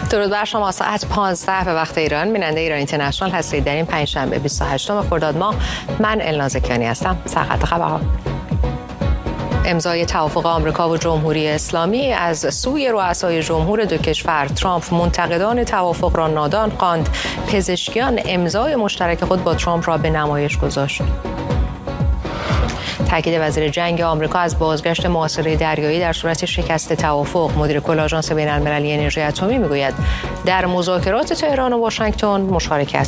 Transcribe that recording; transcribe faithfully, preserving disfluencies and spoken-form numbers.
درود بر شما. ساعت پانزده به وقت ایران، بیننده ایران اینترنشنال هستید. در این پنجشنبه بیست و هشتم خرداد ماه من الناز کیانی هستم. سرخط خبرها: امضای توافق آمریکا و جمهوری اسلامی از سوی رؤسای جمهور دو کشور. ترامپ منتقدان توافق را نادان خواند. پزشکیان امضای مشترک خود با ترامپ را به نمایش گذاشت. تاکید وزیر جنگ آمریکا از بازگشت محاصره دریایی در صورت شکست توافق. مدیر کل آژانس بین‌المللی انرژی اتمی میگوید در مذاکرات تهران و واشنگتن مشارکت